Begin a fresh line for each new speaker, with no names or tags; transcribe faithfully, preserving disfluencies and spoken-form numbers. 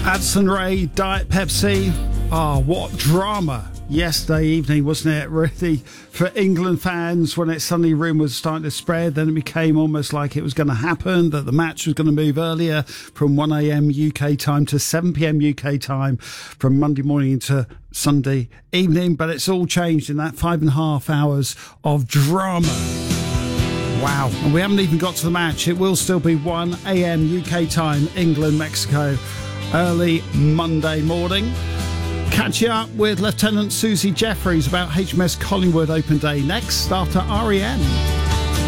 Addison Rae, Diet Pepsi. Ah, oh, what drama yesterday evening, wasn't it? Really, for England fans, when it suddenly rumours starting to spread, then it became almost like it was going to happen, that the match was going to move earlier from one a.m. U K time to seven p.m. U K time, from Monday morning into Sunday evening. But it's all changed in that five and a half hours of drama. Wow. And we haven't even got to the match. It will still be one a.m. U K time, England, Mexico, early Monday morning. Catch you up with Lieutenant Susie Jeffries about H M S Collingwood Open Day next after R E M.